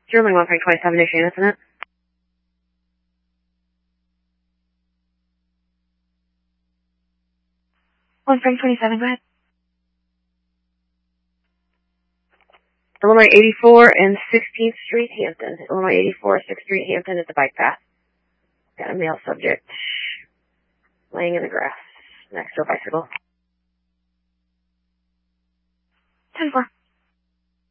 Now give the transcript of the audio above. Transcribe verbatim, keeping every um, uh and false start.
German one Frank twenty-seven, issue incident. one Frank twenty-seven, go ahead. Illinois eighty-four and sixteenth Street, Hampton. Illinois eighty-four, sixth Street, Hampton at the bike path. Got a male subject laying in the grass next to a bicycle. ten four.